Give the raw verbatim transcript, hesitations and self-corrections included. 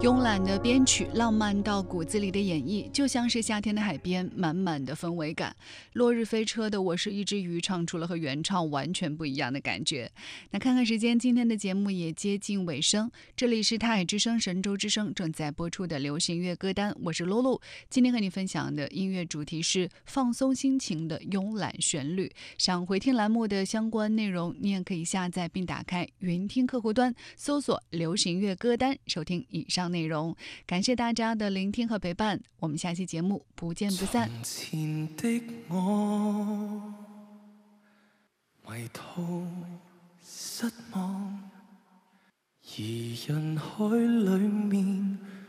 慵懒的编曲，浪漫到骨子里的演绎，就像是夏天的海边，满满的氛围感。落日飞车的我是一只鱼唱出了和原唱完全不一样的感觉。那看看时间，今天的节目也接近尾声，这里是泰海之声神州之声正在播出的流行乐歌单，我是露露。今天和你分享的音乐主题是放松心情的慵懒旋律。想回听栏目的相关内容，你也可以下载并打开云听客户端，搜索流行乐歌单，收听以上内容。感谢大家的聆听和陪伴，我们下期节目不见不散。 從前的我迷途失望，而人海裡面